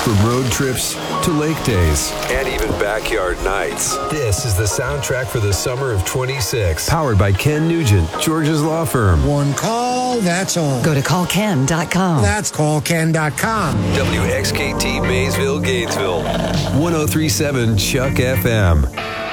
From road trips to lake days and even backyard nights, this is the soundtrack for the summer of 26. Powered by Ken Nugent, George's Law Firm. One call, that's all. Go to callken.com. That's callken.com. WXKT Maysville, Gainesville. 1037 Chuck FM.